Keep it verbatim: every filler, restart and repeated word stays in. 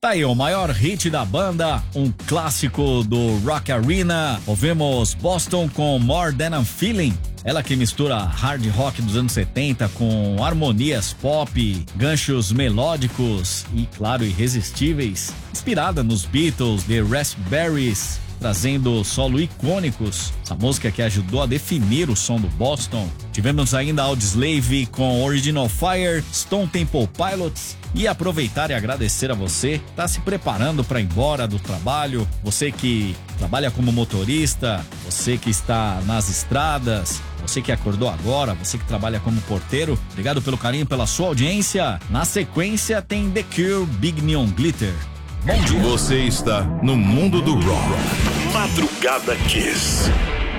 Tá aí o maior hit da banda, um clássico do Rock Arena. Ouvimos Boston com More Than a Feeling. Ela que mistura hard rock dos anos setenta com harmonias pop, ganchos melódicos e, claro, irresistíveis. Inspirada nos Beatles, The Raspberries, trazendo solo icônicos. Essa música que ajudou a definir o som do Boston. Tivemos ainda Audioslave com Original Fire, Stone Temple Pilots. E aproveitar e agradecer a você que está se preparando para ir embora do trabalho, você que trabalha como motorista, você que está nas estradas, você que acordou agora, você que trabalha como porteiro. Obrigado pelo carinho, pela sua audiência. Na sequência tem The Cure, Big Neon Glitter. Bom dia. Você está no mundo do rock. Madrugada Kiss.